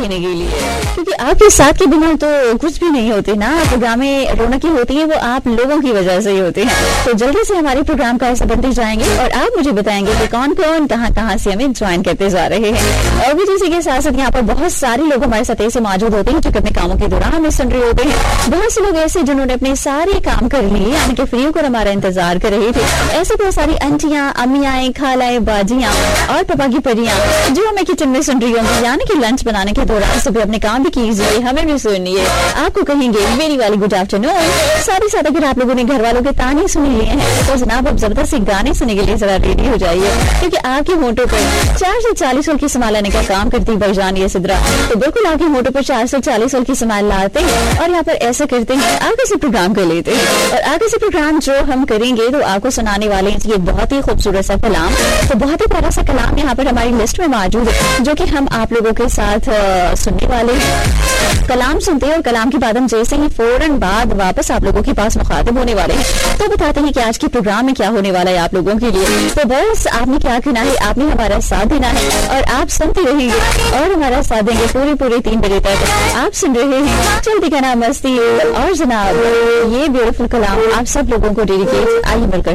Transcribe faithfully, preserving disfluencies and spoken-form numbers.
دینے کے لیے, کیونکہ آپ کے ساتھ کے بنا تو کچھ بھی نہیں ہوتے نا. پروگرام میں رونقیں ہوتی ہیں وہ آپ لوگوں کی وجہ سے ہی ہوتے ہیں. تو جلدی سے ہمارے پروگرام کا حصہ بنتے جائیں گے اور آپ مجھے بتائیں گے کہ کون کون کہاں کہاں سے ہمیں جوائن کرتے جا رہے ہیں. اور بھی اسی کے ساتھ ساتھ یہاں پر بہت سارے لوگ ہمارے ساتھ ایسے موجود ہوتے ہیں جو اپنے کاموں کے دوران ہمیں سن رہے ہوتے ہیں. بہت سے لوگ ایسے جنہوں نے اپنے سارے کام کر لیے, یعنی کہ فری ہو کر ہمارا انتظار کر رہے تھے. ایسے بہت ساری انٹیاں, امیاں, خالائیں, باجیاں اور پپا کی پریاں جو ہمیں کچن میں سن رہی ہوں گی, یعنی کہ لنچ بنانے کے دوران سب اپنے کام بھی کیجیے, ہمیں بھی سنیے. آپ کو کہیں گے میری والی گڈ آفٹر نون. ساتھ ہی ساتھ اگر آپ لوگوں نے گھر والوں کے تانے سن لیے ہیں تو جناب اب زبردست گانے سننے کے لیے ذرا ریڈی ہو جائیے, کیونکہ آپ کے ہونٹوں پر چار سے چالیس سال کی سمال لانے کا کام کرتی بھائی جان یہ سدرا. تو بالکل آپ کے ہونٹوں پر چار سے چالیس سال کی سمال لاتے ہیں اور یہاں پر ایسا کرتے ہیں آگے سے پروگرام کر لیتے ہیں. اور آگے سے پروگرام جو ہم کریں گے تو آپ کو سنانے والے ہیں یہ بہت ہی خوبصورت سا کلام. تو بہت ہی پیارا سا کلام یہاں پر ہماری لسٹ میں موجود ہے جو کہ ہم آپ لوگوں کے ساتھ سننے والے ہیں. کلام سنتے ہیں اور کلام کے بعد ہم جیسے ہی فوراً بعد واپس آپ لوگوں کے پاس مخاطب ہونے والے ہیں تو بتاتے ہیں کہ آج کے پروگرام میں کیا ہونے والا ہے آپ لوگوں کے لیے. تو بس آپ نے کیا کرنا ہے, آپ نے ہمارا ساتھ دینا ہے اور آپ سنتے رہیں گے اور ہمارا ساتھ دیں گے پورے پورے تین بجے تک. آپ سن رہے ہیں چلتی کا نام مستی اور جناب یہ بیوٹیفل کلام آپ سب لوگوں کو ڈیڈیکیٹ. آئیے مل کر